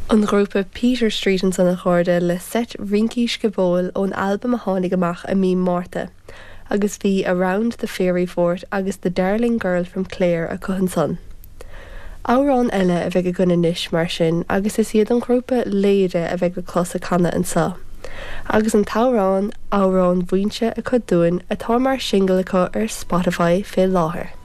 An grúpa Peter Street an sanna chuirde le set rinkís go bhfuil ón albumm a tháinig amach a mí Márta, agus bhí Around the Fairy Fort agus The Darling Girl from Clare a chuhan son. Árán eile a bheith go gona níis mar sin agus is iad an grúpa léide a bheith go closa canna an sa. Agus an tárán árán bhainte a chud dúin atá mar single acu ar Spotify fé láthair.